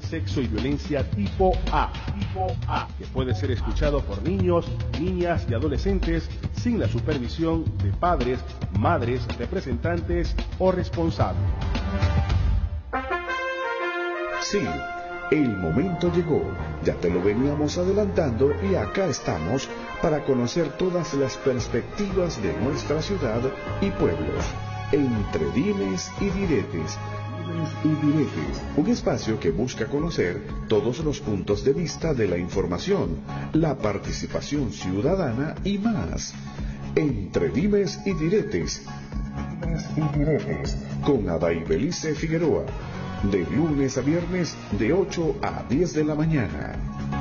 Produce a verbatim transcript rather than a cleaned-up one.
sexo y violencia tipo A, tipo A, que puede ser escuchado por niños, niñas y adolescentes sin la supervisión de padres, madres, representantes o responsables. Sí, el momento llegó, ya te lo veníamos adelantando y acá estamos para conocer todas las perspectivas de nuestra ciudad y pueblos, entre dimes y diretes. Y diretes, un espacio que busca conocer todos los puntos de vista de la información, la participación ciudadana y más. Entre dimes y diretes, dimes y diretes, con Aday Belice Figueroa, de lunes a viernes de ocho a diez de la mañana.